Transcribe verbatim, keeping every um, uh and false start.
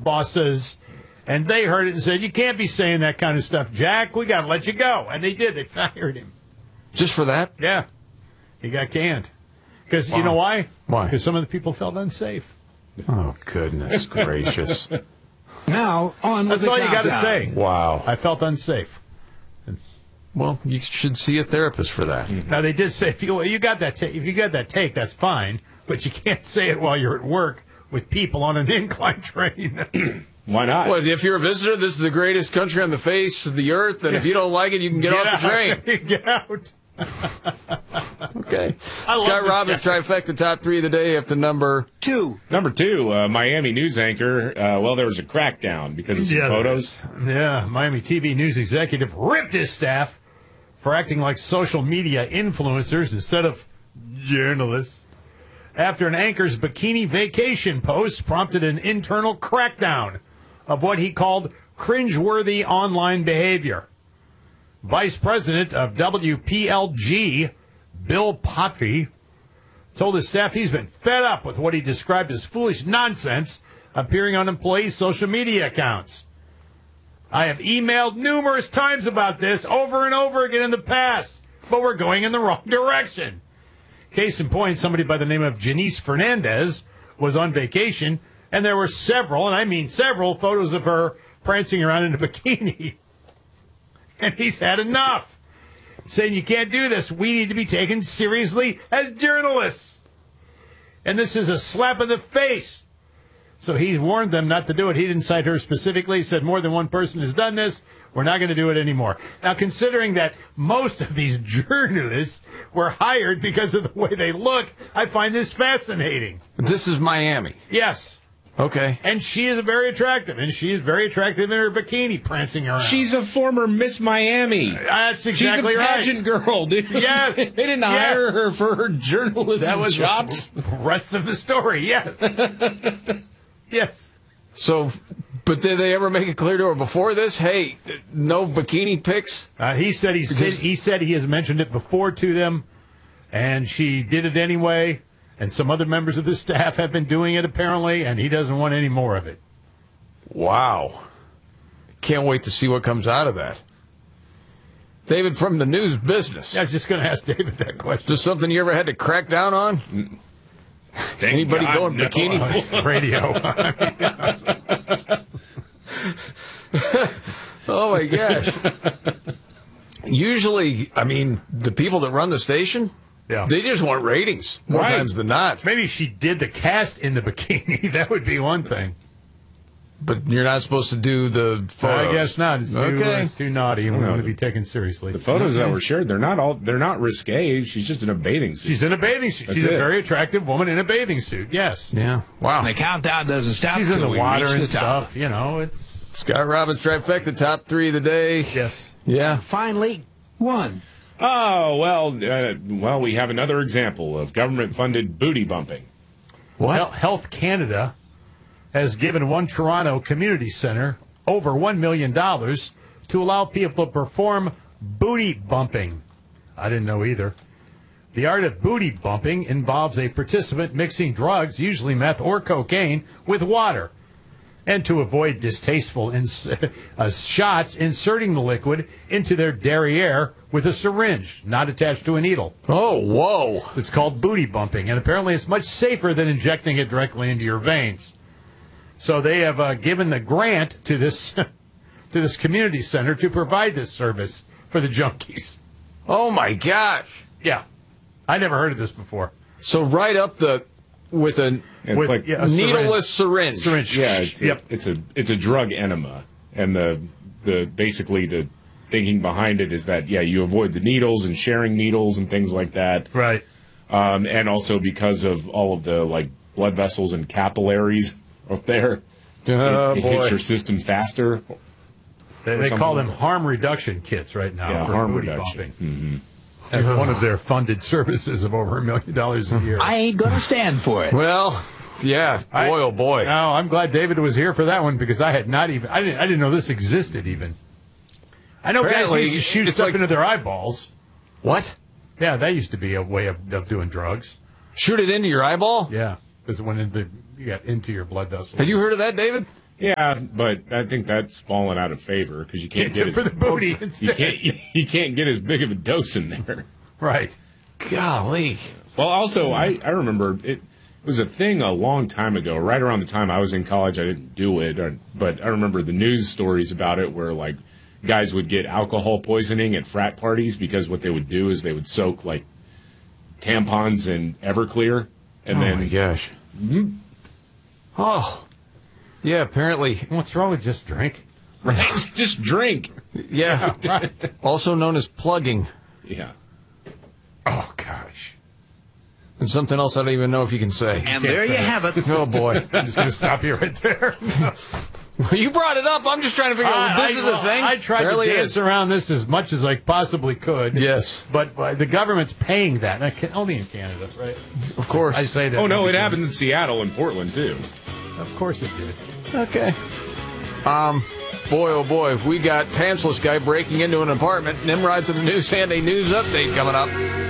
bosses, and they heard it and said, you can't be saying that kind of stuff, Jack. We got to let you go. And they did. They fired him. Just for that? Yeah. He got canned. Because Wow. you know why? Why? Because some of the people felt unsafe. Oh, goodness gracious. Now, on with That's the all you got to countdown. say. Wow. I felt unsafe. Well, you should see a therapist for that. Now, they did say, if you, you got that ta- if you got that take, that's fine. But you can't say it while you're at work with people on an incline train. Why not? Well, if you're a visitor, this is the greatest country on the face of the earth, and if you don't like it, you can get, off the train. Out. Get out. Okay. I love Scott this Robbins, guy. trifecta top three of the day up to number Two. Number two, uh, Miami news anchor. Uh, well, there was a crackdown because of some Yeah, photos. Yeah, Miami T V news executive ripped his staff for acting like social media influencers instead of journalists. After an anchor's bikini vacation post prompted an internal crackdown of what he called cringeworthy online behavior. Vice President of W P L G, Bill Potvy, told his staff he's been fed up with what he described as foolish nonsense appearing on employees' social media accounts. I have emailed numerous times about this over and over again in the past, but we're going in the wrong direction. Case in point, somebody by the name of Janice Fernandez was on vacation, and there were several, and I mean several, photos of her prancing around in a bikini. And he's had enough. Saying you can't do this. We need to be taken seriously as journalists. And this is a slap in the face. So he warned them not to do it. He didn't cite her specifically. He said more than one person has done this. We're not going to do it anymore. Now, considering that most of these journalists were hired because of the way they look, I find this fascinating. This is Miami. Yes. Okay. And she is very attractive, and she is very attractive in her bikini prancing around. She's a former Miss Miami. That's exactly She's a right. pageant girl, dude. Yes. They didn't Yes. hire her for her journalism That was chops. the rest of the story, yes. Yes. So, but did they ever make it clear to her before this? Hey, no bikini pics? Uh, he said he said he said he has mentioned it before to them, and she did it anyway. And some other members of the staff have been doing it apparently, and he doesn't want any more of it. Wow. Can't wait to see what comes out of that. David, from the news business. I was just going to ask David that question. Just something you ever had to crack down on? Thank Anybody God, going no. bikini? Radio. Oh, my gosh. Usually, I mean, the people that run the station, Yeah. they just want ratings more Right. times than not. Maybe she did the cast in the bikini. That would be one thing. But you're not supposed to do the photos. I guess not. It's too, Okay. it's too naughty and we No, want to the- be taken seriously. The photos that were shared, they're not all they're not risque. She's just in a bathing suit. She's in a bathing suit. That's She's a it. very attractive woman in a bathing suit. Yes. Yeah. Wow. And the countdown doesn't stop. She's in till the we water reach and the top. stuff. You know, it's. Scott Robbins, trifecta, top three of the day. Yes. Yeah. Finally, one. Oh well, uh, well we have another example of government-funded booty bumping. What? Hel- Health Canada has given one Toronto community center over one million dollars to allow people to perform booty bumping. I didn't know either. The art of booty bumping involves a participant mixing drugs, usually meth or cocaine, with water. And to avoid distasteful ins- uh, shots, inserting the liquid into their derriere with a syringe, not attached to a needle. Oh, whoa. It's called booty bumping, and apparently it's much safer than injecting it directly into your veins. So they have uh, given the grant to this to this community center to provide this service for the junkies. Oh, my gosh. Yeah, I never heard of this before. So right up the, with a It's With like yeah, a needleless syringe. syringe. yeah, it's, Yep. it's a it's a drug enema, and the the basically the thinking behind it is that yeah, you avoid the needles and sharing needles and things like that, Right. um, and also because of all of the like blood vessels and capillaries up there, Oh, it, it boy. hits your system faster. They, they something call like them harm reduction kits right now Yeah, for harm booty reduction. bumping. As one of their funded services of over a million dollars a year. I ain't gonna stand for it. Well, yeah. I- Boy, oh, boy. No, I'm glad David was here for that one because I had not even I didn't I didn't know this existed even. I know guys Apparently, used to shoot it's stuff like- into their eyeballs. What? Yeah, that used to be a way of, of doing drugs. Shoot it into your eyeball? Yeah, because when the you got into your blood vessels. Have you heard of that, David? Yeah, but I think that's fallen out of favor because you can't Get get for as, the booty you instead. can't you can't get as big of a dose in there. Right. Golly. Well, also, I, I remember it, it was a thing a long time ago, right around the time I was in college. I didn't do it, or, but I remember the news stories about it where, like, guys would get alcohol poisoning at frat parties because what they would do is they would soak, like, tampons in Everclear. And Oh, then, my gosh. Oh. Yeah, apparently. What's wrong with just drink? right, just drink. Yeah. Right. Also known as plugging. Yeah. Oh, gosh. And something else I don't even know if you can say. And there you have it. Oh, boy. I'm just going to stop you right there. You brought it up. I'm just trying to figure out I- this I- is a thing. I tried Barely to dance is. around this as much as I possibly could. Yes. But uh, the government's paying that. And I can, only in Canada, right? Of course. I say that. Oh, no, it happened in Seattle and Portland, too. Of course it did. Okay. Um, boy, oh boy, we got pantsless guy breaking into an apartment. Nimrod's in the news and a news update coming up.